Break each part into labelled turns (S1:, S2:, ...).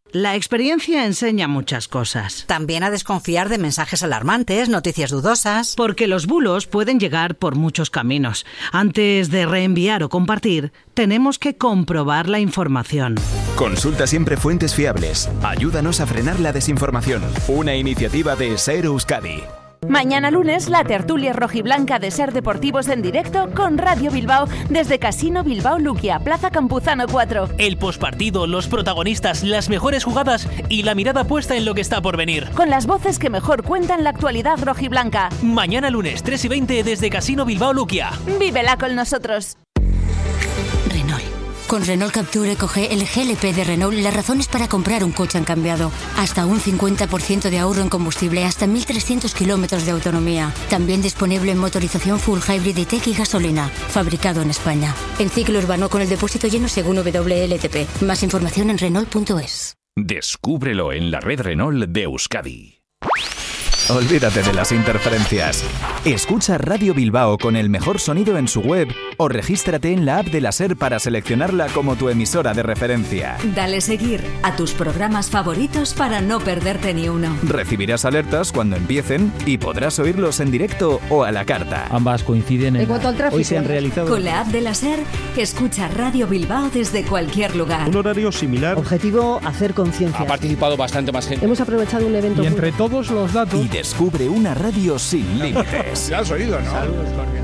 S1: La experiencia enseña muchas cosas.
S2: También a desconfiar de mensajes alarmantes, noticias dudosas.
S1: Porque los bulos pueden llegar por muchos caminos. Antes de reenviar o compartir, tenemos que comprobar la información.
S3: Consulta siempre fuentes fiables. Ayúdanos a frenar la desinformación. Una iniciativa de SER Euskadi.
S4: Mañana lunes, la tertulia rojiblanca de SER Deportivos en directo con Radio Bilbao desde Casino Bilbao Luquia, Plaza Campuzano 4.
S5: El pospartido, los protagonistas, las mejores jugadas y la mirada puesta en lo que está por venir.
S4: Con las voces que mejor cuentan la actualidad rojiblanca.
S5: Mañana lunes, 3:20 desde Casino Bilbao Luquia.
S4: Vívela con nosotros.
S6: Renault. Con Renault Capture Ecoge, el GLP de Renault, las razones para comprar un coche han cambiado. Hasta un 50% de ahorro en combustible, hasta 1.300 kilómetros de autonomía. También disponible en motorización full hybrid e-tech y gasolina. Fabricado en España. En ciclo urbano con el depósito lleno según WLTP. Más información en Renault.es.
S7: Descúbrelo en la red Renault de Euskadi.
S3: Olvídate de las interferencias. Escucha Radio Bilbao con el mejor sonido en su web o regístrate en la app de la SER para seleccionarla como tu emisora de referencia.
S8: Dale seguir a tus programas favoritos para no perderte ni uno.
S3: Recibirás alertas cuando empiecen y podrás oírlos en directo o a la carta.
S9: Ambas coinciden en
S10: cuanto al tráfico.
S9: Hoy se han realizado.
S8: Con la app de la SER, escucha Radio Bilbao desde cualquier lugar.
S11: Un horario similar.
S10: Objetivo, hacer conciencia.
S12: Ha participado bastante más gente.
S10: Hemos aprovechado un evento.
S9: Y entre todos los datos.
S3: Y descubre una radio sin límites.
S12: Ya has oído, ¿no?
S9: Saludos cordiales.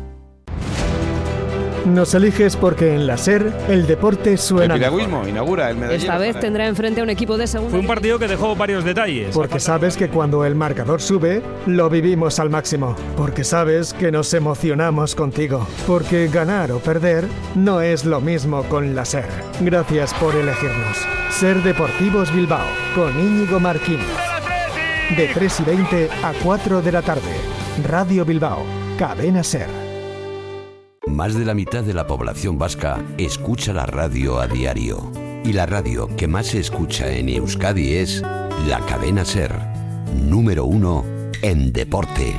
S13: Nos eliges porque en la SER el deporte suena.
S12: El piragüismo inaugura el medallero.
S10: Esta vez tendrá enfrente a un equipo de segunda.
S11: Fue un partido que dejó varios detalles.
S13: Porque sabes que cuando el marcador sube, lo vivimos al máximo. Porque sabes que nos emocionamos contigo. Porque ganar o perder no es lo mismo con la SER. Gracias por elegirnos. SER Deportivos Bilbao, con Íñigo Marquín. De 3:20 a 4 de la tarde. Radio Bilbao, Cadena SER.
S14: Más de la mitad de la población vasca escucha la radio a diario. Y la radio que más se escucha en Euskadi es la Cadena SER, número 1 en deporte.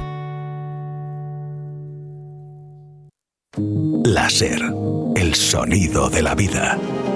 S15: La SER, el sonido de la vida.